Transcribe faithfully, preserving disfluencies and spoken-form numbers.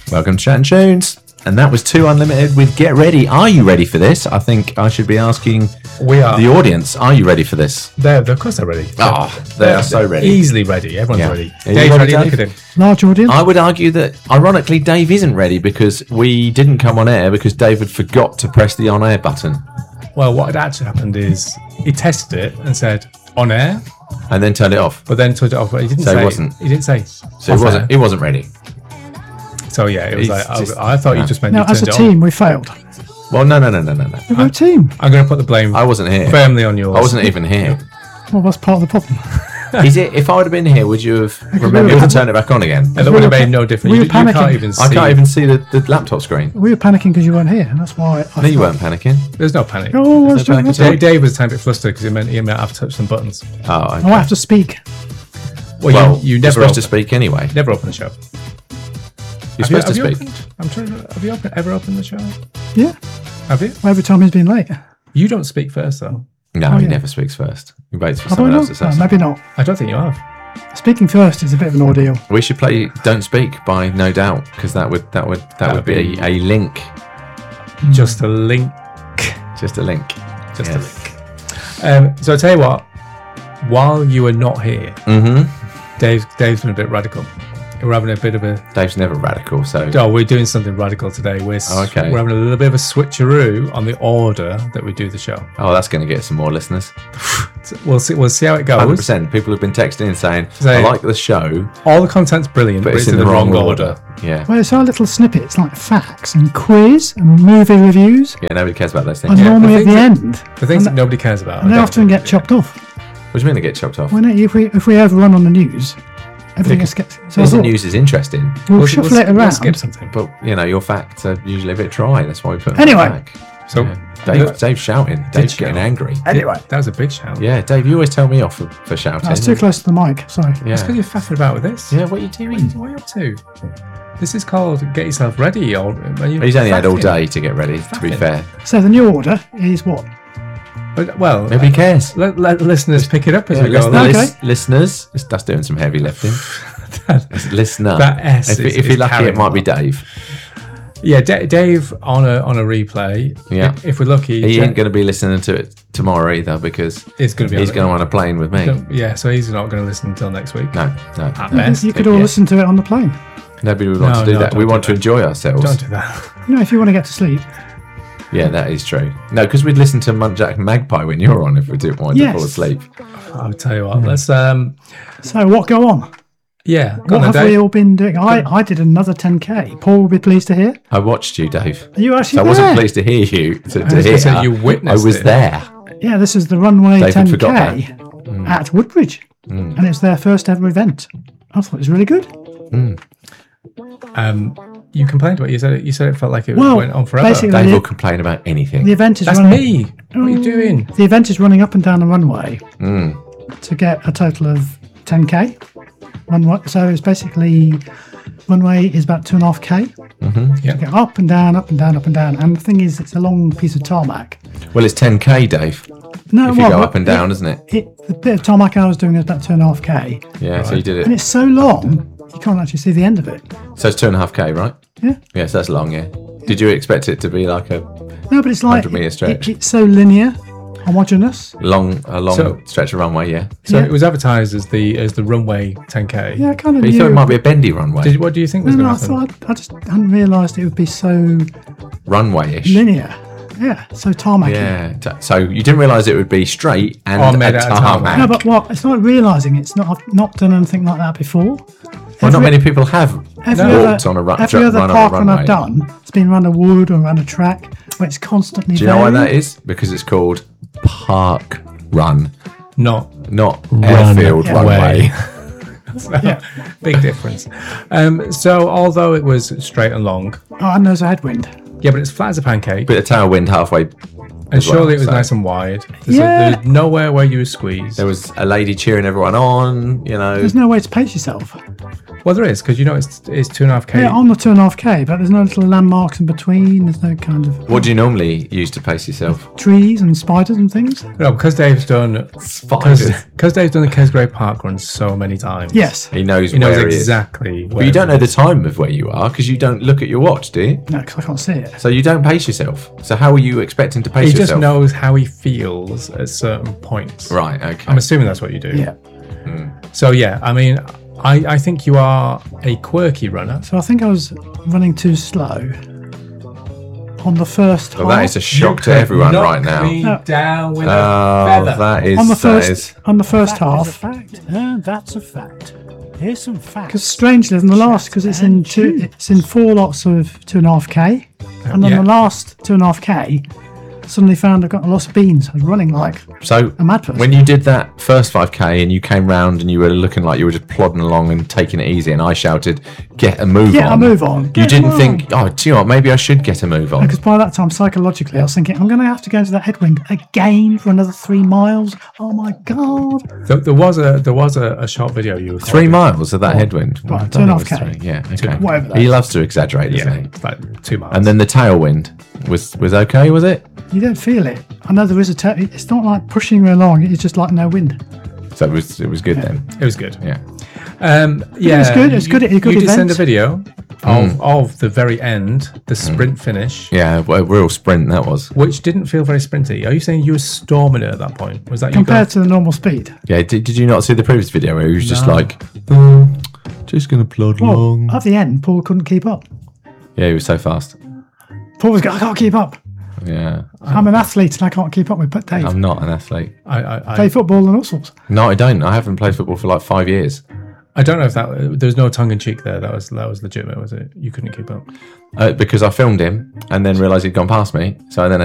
Welcome to Chat and Tunes. And that was Two Unlimited with Get Ready. Are you ready for this? I think I should be asking we are. the audience, are you ready for this? They're, of course they're ready. Oh, they they're, are so ready. Easily ready. Everyone's Yeah. ready. Are you Dave's ready, ready. Dave? Look at him. Large audience. I would argue that, ironically, Dave isn't ready because we didn't come on air because David forgot to press the on air button Well, what had actually happened is he tested it and said, on air, and then turned it off. but then turned it off. But he didn't So he say. wasn't- He didn't say. So he wasn't, he wasn't ready. So yeah, it was He's like, I, just- I thought no. you just meant Now, you as a turned it team, on. we failed. Well, no, no, no, no, no, no. We're a team. I'm going to put the blame I wasn't here. firmly on yours. I wasn't even here. Well, that's part of the problem. Is it? If I would have been here, would you have remembered to turn it back on again? And that would have made no difference. we You, were you can't panicking. even see. I can't even see the, the laptop screen. We were panicking because you weren't here, and that's why. I No, you thought- weren't panicking. There's no panic. Oh, what's There's no wrong with panic Dave, Dave was a tiny bit flustered because he meant he meant I've touched some buttons. Oh, okay. Oh, I have to speak. Well, Well, you, you you're never supposed open, to speak anyway. never open the show. You're Have you- supposed to have you speak. opened- I'm trying to. Have you open, ever opened the show? Yeah. Have you? Well, every time he's been late. You don't speak first though. No, Oh, he yeah. never speaks first. He waits for Have I someone not? else to say No, something. maybe not. I don't think you have. Speaking first is a bit of an ordeal. We should play "Don't Speak" by No Doubt because that would that would that, That would would be, be- a, a link, Just a link. just a link. Just Yes. a link. Um, so I tell you what. While you were not here, Mm-hmm. Dave, Dave's been a bit radical. We're having a bit of a. Dave's never radical, so Oh, we're doing something radical today. We're s- Oh, okay. we're having a little bit of a switcheroo on the order that we do the show. oh, that's going to get some more listeners. So we'll see. We'll see how it one hundred goes. percent. People have been texting in saying, Say- "I like the show, All the content's brilliant, but it's in the wrong order." Yeah, Well, it's our little snippets like facts and quiz and movie reviews, yeah. Nobody cares about those and things. Yeah, normally the at the things end. The things And that nobody cares about. And they I don't often think. get chopped off. What do you mean it gets chopped off? Why don't you, if we if we overrun on the news, everything else gets. So I Because the thought, news is interesting, we'll, We'll, shuffle we'll, it we'll around. skip something. but you know your facts are usually a bit dry. That's why we put them Anyway. back. So Yeah. Dave, the- Dave's shouting. Dave's shout. getting angry. Anyway, that was a big shout. Yeah, Dave, you always tell me off for, for shouting. that's too close to the mic. Sorry. Yeah. It's because you're faffing about with this. Yeah, what are you doing? What are you up to? This is called get yourself ready. Or He's only had all faffing. day to get ready, to be Faffing. fair. So the new order is what? But, well, Nobody cares. let, let listeners pick it up as Yeah, we go. listen- along. Okay. lis- listeners, it's- that's doing some heavy lifting. It's listener. That S if, is- if is you're lucky, carrying it might be a lot. Dave. Yeah, D- Dave on a on a replay. Yeah. If, if we're lucky, He Ja- ain't going to be listening to it tomorrow either because It's going to be. he's on going to want to plane with me. the- Yeah, so he's not going to listen until next week. No, no, At no. best. You could all yeah. listen to it on the plane. Nobody would want No, to do no, that. don't We do want to that. enjoy ourselves. Don't do that. You know, if you want to get to sleep. Yeah, that is true. No, because we'd listen to Muntjac Magpie when you're on if we didn't want Yes. to fall asleep. I'll tell you what. Let's. Um. So what go on? Yeah. Go What on, have then, we Dave. all been doing? I, I did another ten K. Paul will be pleased to hear. I watched you, Dave. Are you actually So I there? wasn't pleased to hear you. To, to was hear. gonna say you I witnessed was it. there. Yeah, this is the Runway David ten forgot K at Woodbridge. And it's their first ever event. I thought it was really good. Um. You complained about it. You said it. You said it felt like it Well, went on forever. basically- Dave the- will complain about anything. The event is That's running. me. What are you doing? The event is running up and down the runway Mm. to get a total of ten K. Runway. So it's basically runway is about two and a half K. Yeah. Get up and down, up and down, up and down. And the thing is, it's a long piece of tarmac. Well, it's ten K, Dave. No, If you well, go up and down, it, isn't it? it, the bit of tarmac I was doing is about two and a half K. Yeah, so you did And it. it's so long, you can't actually see the end of it. So it's two and a half K, right? Yeah. Yes, that's long, yeah. Did you expect it to be like a No, but it's like one hundred metre stretch. It, it's so linear, homogeneous. long a long So- stretch of runway, yeah? So Yeah. it was advertised as the as the runway ten K. Yeah, I kind of But you knew. thought it might be a bendy runway, Did, what do you think was no, going no, to I happen? thought I just hadn't realised it would be so runway-ish. linear. Yeah, so tarmac. Yeah. T- So you didn't realise it would be straight and Oh, made a out of tarmac. tarmac. No, but what? It's not realising. It's not. I've not done anything like that before. Well, not Every- many people have Every No. walked other, on a run, every other run on a park run runway. I've done, it's been run a wood or run a track where it's constantly. Do you know why that varying. is? Because it's called park run, Not not airfield yeah. runway. Yeah. big difference. Um, so although it was straight and long, Oh, and there's a headwind. yeah, but it's flat as a pancake, Bit of tailwind halfway. and as well, surely it was so- nice and wide. There's, Yeah. a, there's nowhere where you would squeeze. There was a lady cheering everyone on, you know. There's no way to pace yourself. Well, there is, because you know it's it's two and a half k. Yeah, on the two and a half k, but there's no little landmarks in between. There's no kind of What do you normally use to pace yourself? trees and spiders and things. No, because Dave's done Spiders. because Dave's done the Kesgrave Park run so many times. Yes. He knows he knows where exactly. he is. Where But you don't it know the is. time of where you are because you don't look at your watch, do you? No, because I can't see it. So you don't pace yourself. So how are you expecting to pace He just yourself? knows how he feels at certain points. Right. Okay. I'm assuming that's what you do. Yeah. So yeah, I mean, I, I think you are a quirky runner. So I think I was running too slow on the first Well, half. that is a shock to everyone Knock right now. me No. down with Oh, a feather. that is on the that first is. on the first Fact is a half. fact. Uh, that's a fact. Here's some facts. Because strangely, in the last, because it's in two, it's in four lots of two and a half k, and on Yeah. the last two and a half k, suddenly found I've got a lot of beans. I was running like So a mad person. when you did that first five k and you came round and you were looking like you were just plodding along and taking it easy, and I shouted, "Get a move Get on!" a move on. You Get a didn't move think, "Oh, do you know what? Maybe I should get a move on." Because by that time, psychologically, I was thinking, I'm going to have to go into that headwind again for another three miles. Oh my god! There, there was a there was a, a short video you were Three throwing. miles of that headwind. right, I two and a don't half think it was K. three. Yeah, okay. whatever that He is. loves to exaggerate, doesn't Yeah, he? it's like two miles. And then the tailwind was was okay, was it? You don't feel it. I know there is a. Te- it's not like pushing me along. It's just like no wind. So it was it was good then. it was good. Yeah. Um, yeah, was good, it was you- good, it was a good You did send a event. video of, of the very end, the sprint finish, Yeah, a real sprint that was. which didn't feel very sprinty. Are you saying you were storming it at that point? Was that you Compared going? to the normal speed. Yeah, did, did you not see the previous video where he was just No. like, "Oh, just gonna plod Well, along? at the end, Paul couldn't keep up. Yeah, he was so fast. Paul was going, I can't keep up. Yeah, I'm an athlete and I can't keep up with but Dave. I'm not an athlete. I, I, Play I, football and all sorts. No, I don't. I haven't played football for like five years. I don't know if that there was no tongue in cheek there. That was that was legitimate, was it? You couldn't keep up. Uh, because I filmed him and then realised he'd gone past me. So then I